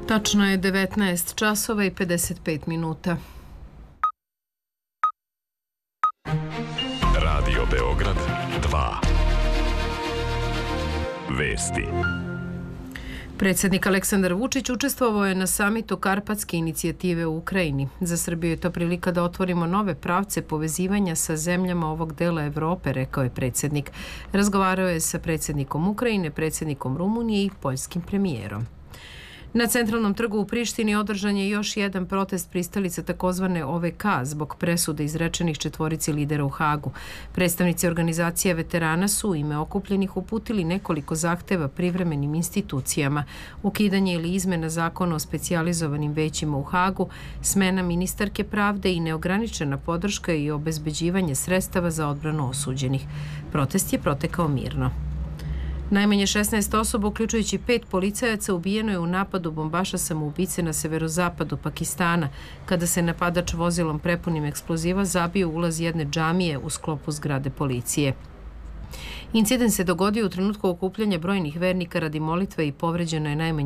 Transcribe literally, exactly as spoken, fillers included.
Tačno je devetnaest časova i pedeset pet minuta. Radio Beograd dva. Vesti. Predsjednik Aleksandar Vučić učestvovao je na samitu Karpatske inicijative u Ukrajini. Za Srbiju je to prilika da otvorimo nove pravce povezivanja sa zemljama ovog dela Evrope, rekao je predsjednik. Razgovarao je sa predsjednikom Ukrajine, predsjednikom Rumunije i poljskim premijerom. Na Centralnom trgu u Prištini održan je još jedan protest pristalica takozvane O V K zbog presude izrečenih četvorici lidera u Hagu. Predstavnici organizacije veterana su u ime okupljenih uputili nekoliko zahteva privremenim institucijama, ukidanje ili izmena zakona o specijalizovanim većima u Hagu, smena ministarke pravde i neograničena podrška i obezbeđivanje sredstava za odbranu osuđenih. Protest je protekao mirno. Najmanje šesnaest osoba, uključujući pet policajaca, ubijeno je u napadu bombaša samoubice na severozapadu Pakistana, kada se napadač vozilom prepunim eksploziva zabio u ulaz jedne džamije u sklopu zgrade policije. Incident se dogodio u trenutku okupljanja brojnih vernika radi molitve i povređeno je najmanje